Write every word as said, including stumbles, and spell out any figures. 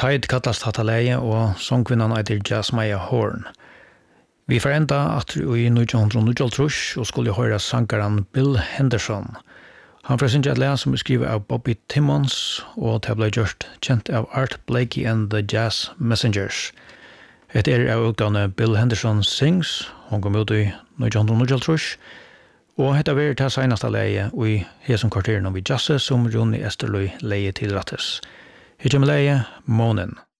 Tide kallast hatta leie og songkvinnan eitir Jasmaya Horn. Vi får enda at i nitjan níggjuoghálvtrýss og skulle høyra sankaran Bill Henderson. Han får synge et leie som er skrivet av Bobby Timmons og det ble gjort kjent av Art Blakey and the Jazz Messengers. Et er av utgavne Bill Henderson Sings, hon kom ut i nitjan níggjuoghálvtrýss, og hetta ver ta seinasta leie og i hesum kvarteren vi jazze som Ronny Esterløy leie til rattes. Her kommer leie Månen.